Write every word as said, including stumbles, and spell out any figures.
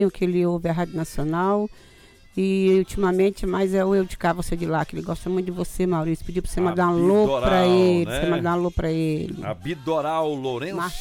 que ele ouve a Rádio Nacional. E ultimamente mais é o Eu de Cá, Você de Lá, que ele gosta muito de você, Maurício. Pediu pra você mandar um alô pra ele. Né? Você mandar um alô pra ele. Abidoral Lourenço.